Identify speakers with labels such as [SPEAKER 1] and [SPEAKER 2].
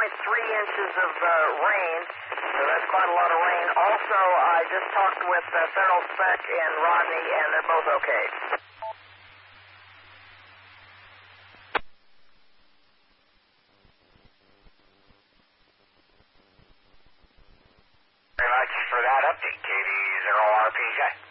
[SPEAKER 1] inches of rain, so that's quite a lot of rain. Also, I just talked with Feral Spec and Rodney, and they're both okay.
[SPEAKER 2] Very much for that update, KV0RPJ.